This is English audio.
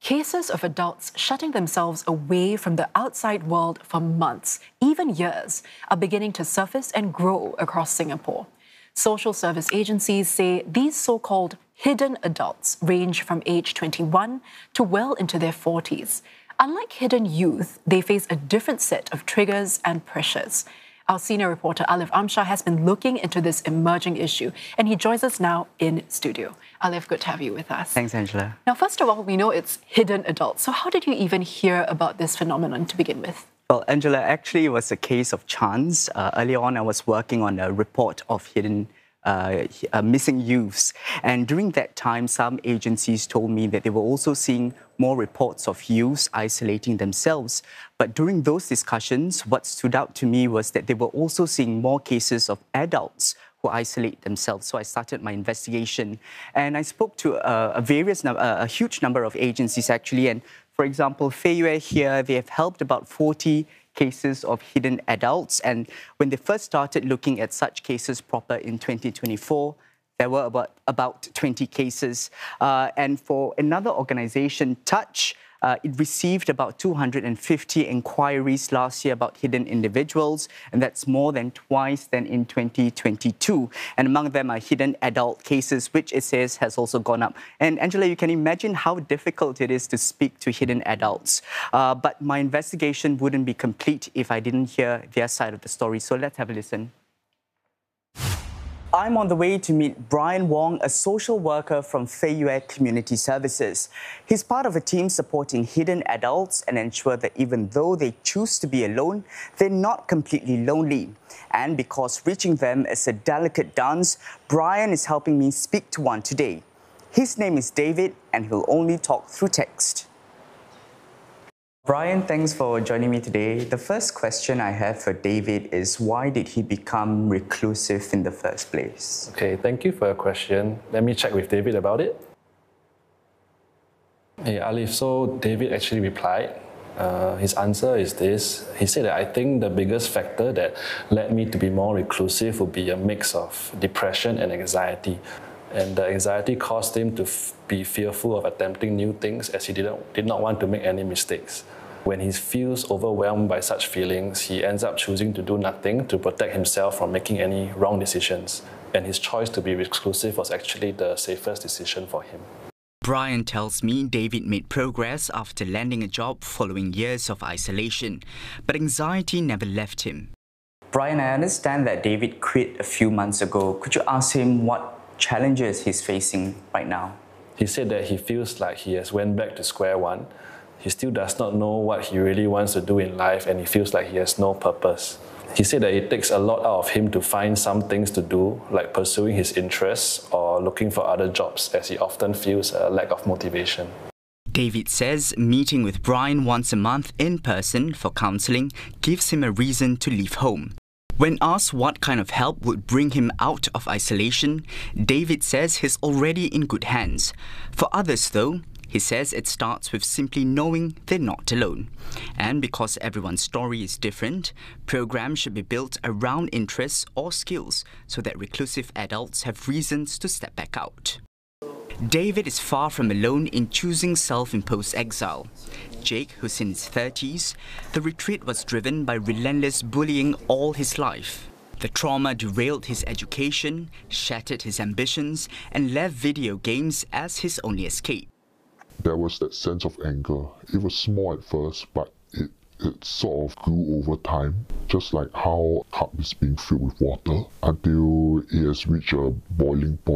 Cases of adults shutting themselves away from the outside world for months, even years, are beginning to surface and grow across Singapore. Social service agencies say these so-called hidden adults range from age 21 to well into their 40s. Unlike hidden youth, they face a different set of triggers and pressures. Our senior reporter Alif Amshar has been looking into this emerging issue, and he joins us now in studio. Alif, good to have you with us. Thanks, Angela. Now, first of all, we know it's hidden adults. So how did you even hear about this phenomenon to begin with? Well, Angela, actually it was a case of chance. Earlier on, I was working on a report of missing youths. And during that time, some agencies told me that they were also seeing more reports of youths isolating themselves. But during those discussions, what stood out to me was that they were also seeing more cases of adults who isolate themselves. So I started my investigation and I spoke to a huge number of agencies actually. And for example, Fei Yue here, they have helped about 40 cases of hidden adults. And when they first started looking at such cases proper in 2024, there were about 20 cases. And for another organization, Touch, it received about 250 inquiries last year about hidden individuals, and that's more than twice than in 2022. And among them are hidden adult cases, which it says has also gone up. And Angela, you can imagine how difficult it is to speak to hidden adults. But my investigation wouldn't be complete if I didn't hear their side of the story. So let's have a listen. I'm on the way to meet Brian Wong, a social worker from Fei Yue Community Services. He's part of a team supporting hidden adults and ensure that even though they choose to be alone, they're not completely lonely. And because reaching them is a delicate dance, Brian is helping me speak to one today. His name is David, and he'll only talk through text. Brian, thanks for joining me today. The first question I have for David is, why did he become reclusive in the first place? Okay, thank you for your question. Let me check with David about it. Hey, Alif, so David actually replied. His answer is this. He said that I think the biggest factor that led me to be more reclusive would be a mix of depression and anxiety. And the anxiety caused him to be fearful of attempting new things as he did not want to make any mistakes. When he feels overwhelmed by such feelings, he ends up choosing to do nothing to protect himself from making any wrong decisions. And his choice to be reclusive was actually the safest decision for him. Brian tells me David made progress after landing a job following years of isolation, but anxiety never left him. Brian, I understand that David quit a few months ago. Could you ask him what challenges he's facing right now? He said that he feels like he has went back to square one. He still does not know what he really wants to do in life, and he feels like he has no purpose. He said that it takes a lot out of him to find some things to do, like pursuing his interests or looking for other jobs, as he often feels a lack of motivation. David says meeting with Brian once a month in person for counselling gives him a reason to leave home. When asked what kind of help would bring him out of isolation, David says he's already in good hands. For others, though, he says it starts with simply knowing they're not alone. And because everyone's story is different, programs should be built around interests or skills so that reclusive adults have reasons to step back out. David is far from alone in choosing self-imposed exile. Jake, who's in his 30s, the retreat was driven by relentless bullying all his life. The trauma derailed his education, shattered his ambitions, and left video games as his only escape. There was that sense of anger. It was small at first, but it sort of grew over time, just like how a cup is being filled with water until it has reached a boiling point.